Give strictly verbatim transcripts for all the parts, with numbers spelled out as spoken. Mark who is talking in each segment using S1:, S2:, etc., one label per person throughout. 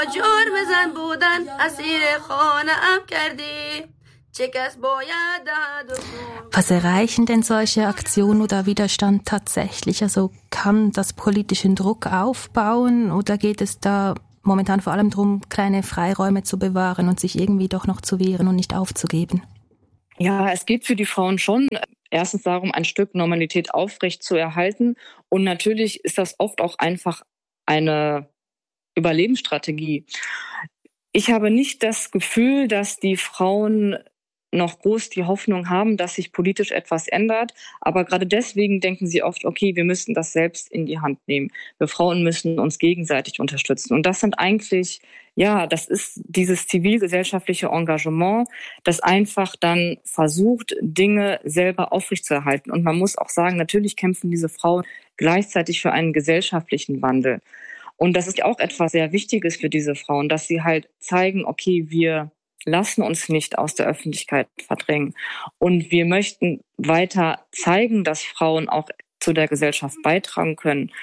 S1: Was erreichen denn solche Aktionen oder Widerstand tatsächlich? Also kann das politischen Druck aufbauen oder geht es da momentan vor allem darum, kleine Freiräume zu bewahren und sich irgendwie doch noch zu wehren und nicht aufzugeben?
S2: Ja, es geht für die Frauen schon erstens darum, ein Stück Normalität aufrecht zu erhalten. Und natürlich ist das oft auch einfach eine Überlebensstrategie. Ich habe nicht das Gefühl, dass die Frauen noch groß die Hoffnung haben, dass sich politisch etwas ändert. Aber gerade deswegen denken sie oft, okay, wir müssen das selbst in die Hand nehmen. Wir Frauen müssen uns gegenseitig unterstützen. Und das sind eigentlich, ja, das ist dieses zivilgesellschaftliche Engagement, das einfach dann versucht, Dinge selber aufrechtzuerhalten. Und man muss auch sagen, natürlich kämpfen diese Frauen gleichzeitig für einen gesellschaftlichen Wandel. Und das ist auch etwas sehr Wichtiges für diese Frauen, dass sie halt zeigen, okay, wir lassen uns nicht aus der Öffentlichkeit verdrängen. Und wir möchten weiter zeigen, dass Frauen auch zu der Gesellschaft beitragen können.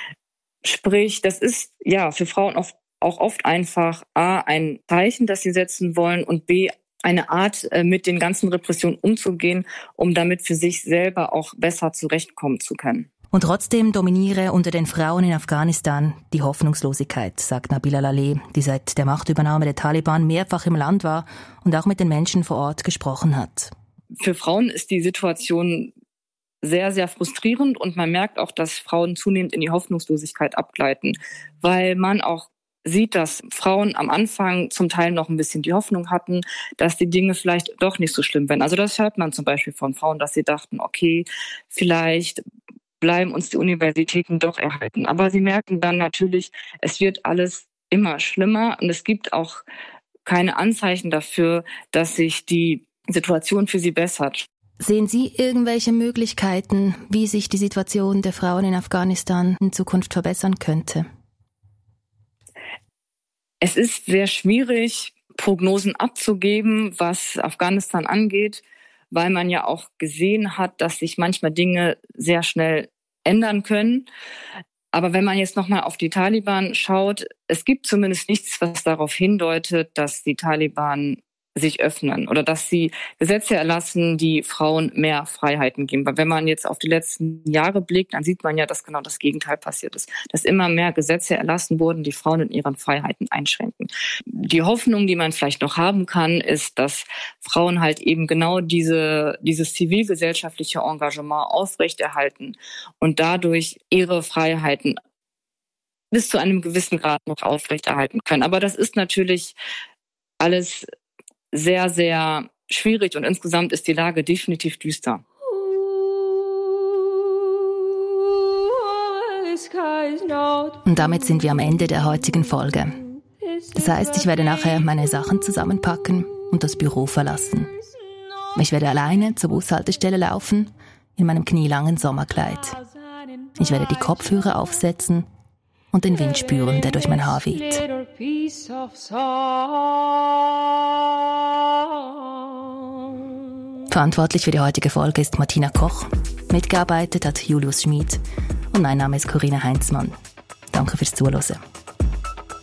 S2: Sprich, das ist ja für Frauen auch, auch oft einfach A, ein Zeichen, das sie setzen wollen und B, eine Art, mit den ganzen Repressionen umzugehen, um damit für sich selber auch besser zurechtkommen zu können.
S1: Und trotzdem dominiere unter den Frauen in Afghanistan die Hoffnungslosigkeit, sagt Nabila Laleh, die seit der Machtübernahme der Taliban mehrfach im Land war und auch mit den Menschen vor Ort gesprochen hat.
S2: Für Frauen ist die Situation sehr, sehr frustrierend und man merkt auch, dass Frauen zunehmend in die Hoffnungslosigkeit abgleiten, weil man auch sieht, dass Frauen am Anfang zum Teil noch ein bisschen die Hoffnung hatten, dass die Dinge vielleicht doch nicht so schlimm werden. Also das hört man zum Beispiel von Frauen, dass sie dachten, okay, vielleicht bleiben uns die Universitäten doch erhalten. Aber sie merken dann natürlich, es wird alles immer schlimmer und es gibt auch keine Anzeichen dafür, dass sich die Situation für sie bessert.
S1: Sehen Sie irgendwelche Möglichkeiten, wie sich die Situation der Frauen in Afghanistan in Zukunft verbessern könnte?
S2: Es ist sehr schwierig, Prognosen abzugeben, was Afghanistan angeht, weil man ja auch gesehen hat, dass sich manchmal Dinge sehr schnell ändern können. Aber wenn man jetzt nochmal auf die Taliban schaut, es gibt zumindest nichts, was darauf hindeutet, dass die Taliban sich öffnen oder dass sie Gesetze erlassen, die Frauen mehr Freiheiten geben. Weil wenn man jetzt auf die letzten Jahre blickt, dann sieht man ja, dass genau das Gegenteil passiert ist. Dass immer mehr Gesetze erlassen wurden, die Frauen in ihren Freiheiten einschränken. Die Hoffnung, die man vielleicht noch haben kann, ist, dass Frauen halt eben genau diese, dieses zivilgesellschaftliche Engagement aufrechterhalten und dadurch ihre Freiheiten bis zu einem gewissen Grad noch aufrechterhalten können. Aber das ist natürlich alles sehr, sehr schwierig und insgesamt ist die Lage definitiv düster.
S1: Und damit sind wir am Ende der heutigen Folge. Das heißt, ich werde nachher meine Sachen zusammenpacken und das Büro verlassen. Ich werde alleine zur Bushaltestelle laufen, in meinem knielangen Sommerkleid. Ich werde die Kopfhörer aufsetzen und den Wind spüren, der durch mein Haar weht. Verantwortlich für die heutige Folge ist Martina Koch. Mitgearbeitet hat Julius Schmid. Und mein Name ist Corinna Heinzmann. Danke fürs Zuhören.